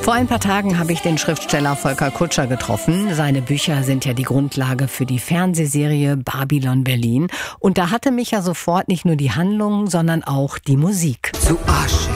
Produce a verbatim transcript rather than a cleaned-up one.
Vor ein paar Tagen habe ich den Schriftsteller Volker Kutscher getroffen. Seine Bücher sind ja die Grundlage für die Fernsehserie Babylon Berlin. Und da hatte mich ja sofort nicht nur die Handlung, sondern auch die Musik. Zu Asche